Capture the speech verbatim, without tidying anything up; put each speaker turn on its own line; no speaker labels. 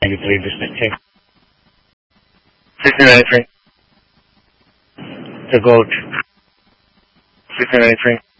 ninety-three, distant check. sixteen ninety-three. To go to sixteen ninety-three.